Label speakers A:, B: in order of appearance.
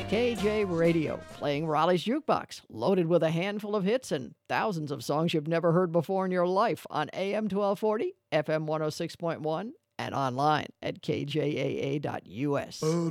A: KJ Radio, playing Raleigh's Jukebox, loaded with a handful of hits and thousands of songs you've never heard before in your life on AM 1240, FM 106.1, and online at kjaa.us.